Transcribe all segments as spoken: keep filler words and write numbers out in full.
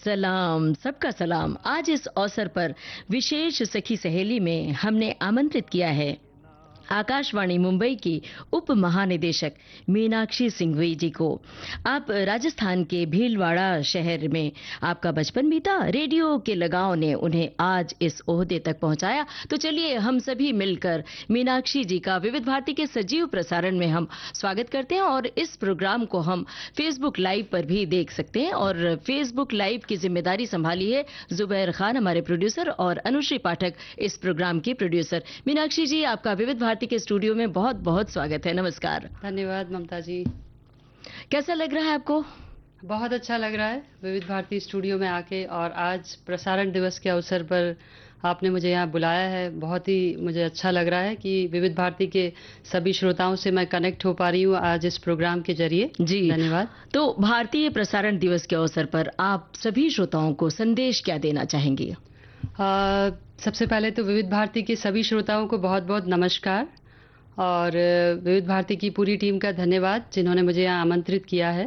सलाम, सबका सलाम। आज इस अवसर पर विशेष सखी सहेली में हमने आमंत्रित किया है आकाशवाणी मुंबई की उप महानिदेशक मीनाक्षी सिंघवी जी को। आप राजस्थान के भीलवाड़ा शहर में आपका बचपन बीता, रेडियो के लगाव ने उन्हें आज इस ओहदे तक पहुंचाया। तो चलिए हम सभी मिलकर मीनाक्षी जी का विविध भारती के सजीव प्रसारण में हम स्वागत करते हैं और इस प्रोग्राम को हम फेसबुक लाइव पर भी देख सकते हैं। और फेसबुक लाइव की जिम्मेदारी संभाली है जुबैर खान, हमारे प्रोड्यूसर, और अनुश्री पाठक इस प्रोग्राम की प्रोड्यूसर। मीनाक्षी जी, आपका विविध भारती के स्टूडियो में बहुत बहुत स्वागत है। नमस्कार। धन्यवाद ममता जी। कैसा लग रहा है आपको? बहुत अच्छा लग रहा है विविध भारती स्टूडियो में आके, और आज प्रसारण दिवस के अवसर पर आपने मुझे यहाँ बुलाया है। बहुत ही मुझे अच्छा लग रहा है कि विविध भारती के सभी श्रोताओं से मैं कनेक्ट हो पा रही हूँ आज इस प्रोग्राम के जरिए। जी धन्यवाद। तो भारतीय प्रसारण दिवस के अवसर पर आप सभी श्रोताओं को संदेश क्या देना चाहेंगी? आ, सबसे पहले तो विविध भारती के सभी श्रोताओं को बहुत बहुत नमस्कार, और विविध भारती की पूरी टीम का धन्यवाद जिन्होंने मुझे यहाँ आमंत्रित किया है।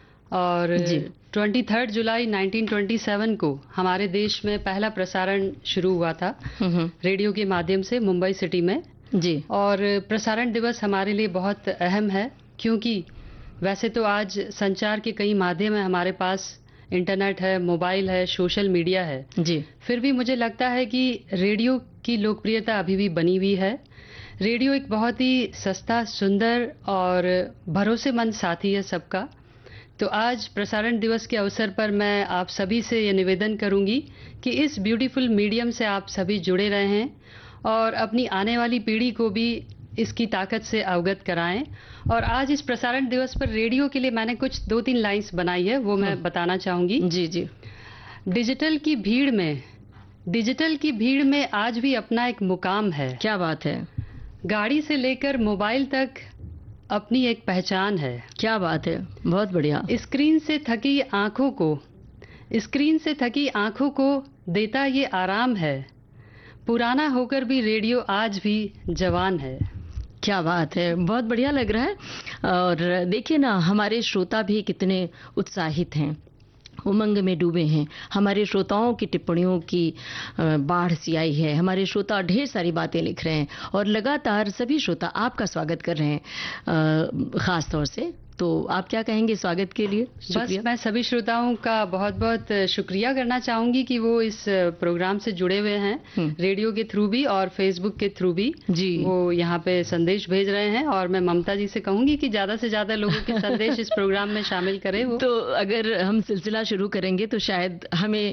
और तेईस जुलाई उन्नीस सौ सत्ताईस को हमारे देश में पहला प्रसारण शुरू हुआ था रेडियो के माध्यम से मुंबई सिटी में। जी। और प्रसारण दिवस हमारे लिए बहुत अहम है, क्योंकि वैसे तो आज संचार के कई माध्यम है हमारे पास, इंटरनेट है, मोबाइल है, सोशल मीडिया है। जी। फिर भी मुझे लगता है कि रेडियो की लोकप्रियता अभी भी बनी हुई है। रेडियो एक बहुत ही सस्ता, सुंदर और भरोसेमंद साथी है सबका। तो आज प्रसारण दिवस के अवसर पर मैं आप सभी से ये निवेदन करूंगी कि इस ब्यूटीफुल मीडियम से आप सभी जुड़े रहें और अपनी आने वाली पीढ़ी को भी इसकी ताकत से अवगत कराएं। और आज इस प्रसारण दिवस पर रेडियो के लिए मैंने कुछ दो तीन लाइंस बनाई है, वो मैं बताना चाहूंगी। जी जी। डिजिटल की भीड़ में डिजिटल की भीड़ में आज भी अपना एक मुकाम है। क्या बात है। गाड़ी से लेकर मोबाइल तक अपनी एक पहचान है। क्या बात है, बहुत बढ़िया। स्क्रीन से थकी आंखों को स्क्रीन से थकी आंखों को देता ये आराम है। पुराना होकर भी रेडियो आज भी जवान है। क्या बात है, बहुत बढ़िया लग रहा है। और देखिए ना, हमारे श्रोता भी कितने उत्साहित हैं, उमंग में डूबे हैं। हमारे श्रोताओं की टिप्पणियों की बाढ़ सी आई है। हमारे श्रोता ढेर सारी बातें लिख रहे हैं और लगातार सभी श्रोता आपका स्वागत कर रहे हैं खास तौर से। तो आप क्या कहेंगे स्वागत के लिए? बस मैं सभी श्रोताओं का बहुत बहुत शुक्रिया करना चाहूंगी कि वो इस प्रोग्राम से जुड़े हुए हैं, रेडियो के थ्रू भी और फेसबुक के थ्रू भी। जी। वो यहाँ पे संदेश भेज रहे हैं और मैं ममता जी से कहूंगी कि ज्यादा से ज्यादा लोगों के संदेश इस प्रोग्राम में शामिल करें। वो तो अगर हम सिलसिला शुरू करेंगे तो शायद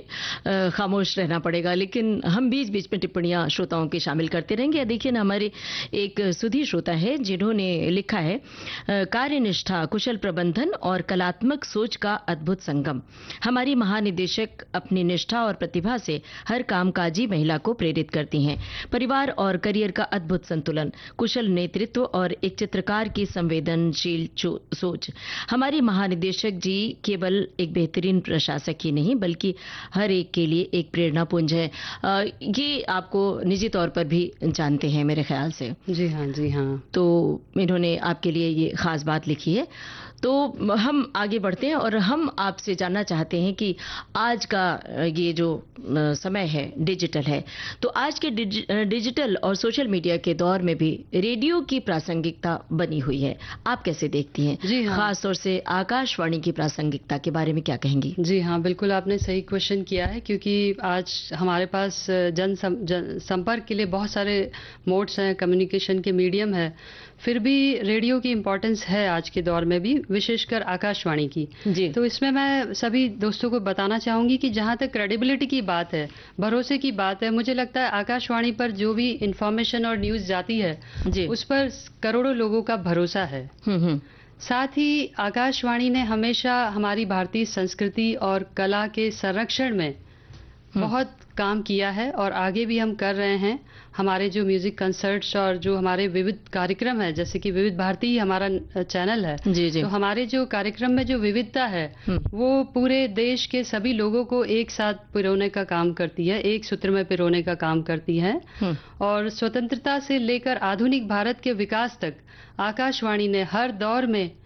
हमें खामोश रहना पड़ेगा, लेकिन हम बीच बीच में टिप्पणियां श्रोताओं की शामिल करते रहेंगे। देखिए ना, हमारे एक सुधी श्रोता है जिन्होंने लिखा है, कार्यनिष्ठा, कुशल प्रबंधन और कलात्मक सोच का अद्भुत संगम। हमारी महानिदेशक अपनी निष्ठा और प्रतिभा से हर कामकाजी महिला को प्रेरित करती हैं। परिवार और करियर का अद्भुत संतुलन, कुशल नेतृत्व और एक चित्रकार की संवेदनशील सोच। हमारी महानिदेशक जी केवल एक बेहतरीन प्रशासक ही नहीं बल्कि हर एक के लिए एक प्रेरणा पुंज है। ये आपको निजी तौर पर भी जानते हैं मेरे ख्याल से। जी हाँ, जी हाँ। तो इन्होंने आपके लिए ये खास बात लिखी है। तो हम आगे बढ़ते हैं और हम आपसे जानना चाहते हैं कि आज का ये जो समय है डिजिटल है, तो आज के डिजिटल और सोशल मीडिया के दौर में भी रेडियो की प्रासंगिकता बनी हुई है। आप कैसे देखती हैं? जी हाँ। खास तौर से आकाशवाणी की प्रासंगिकता के बारे में क्या कहेंगी? जी हाँ, बिल्कुल आपने सही क्वेश्चन किया है, क्योंकि आज हमारे पास जन, सम, जन संपर्क के लिए बहुत सारे मोड्स हैं, कम्युनिकेशन के मीडियम है। फिर भी रेडियो की इम्पोर्टेंस है आज के दौर में भी, विशेषकर आकाशवाणी की। जी। तो इसमें मैं सभी दोस्तों को बताना चाहूंगी कि जहां तक क्रेडिबिलिटी की बात है, भरोसे की बात है, मुझे लगता है आकाशवाणी पर जो भी इंफॉर्मेशन और न्यूज जाती है जी, उस पर करोड़ों लोगों का भरोसा है। हम्म। साथ ही आकाशवाणी ने हमेशा हमारी भारतीय संस्कृति और कला के संरक्षण में बहुत काम किया है और आगे भी हम कर रहे हैं। हमारे जो म्यूजिक कंसर्ट्स और जो हमारे विविध कार्यक्रम है, जैसे कि विविध भारती ही हमारा चैनल है। जी जी। तो हमारे जो कार्यक्रम में जो विविधता है वो पूरे देश के सभी लोगों को एक साथ पिरोने का काम करती है, एक सूत्र में पिरोने का काम करती है। और स्वतंत्रता से लेकर आधुनिक भारत के विकास तक आकाशवाणी ने हर दौर में